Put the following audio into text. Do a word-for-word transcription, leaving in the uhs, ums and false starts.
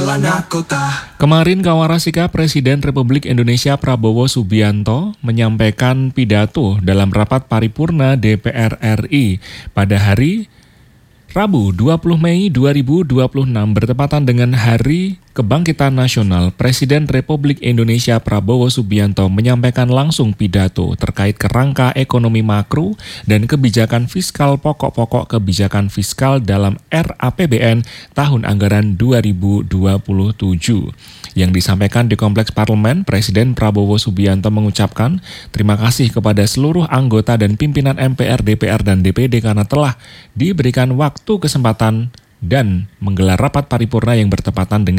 Jalana Kota. Kemarin Kawarasika Presiden Republik Indonesia Prabowo Subianto menyampaikan pidato dalam rapat paripurna D P R R I pada hari Rabu dua puluh Mei dua ribu dua puluh enam bertepatan dengan Hari Kebangkitan Nasional. Presiden Republik Indonesia Prabowo Subianto menyampaikan langsung pidato terkait kerangka ekonomi makro dan kebijakan fiskal pokok-pokok kebijakan fiskal dalam R A P B N tahun anggaran dua ribu dua puluh tujuh. Yang disampaikan di Kompleks Parlemen, Presiden Prabowo Subianto mengucapkan terima kasih kepada seluruh anggota dan pimpinan M P R, D P R, dan D P D karena telah diberikan waktu, kesempatan, dan menggelar rapat paripurna yang bertepatan dengan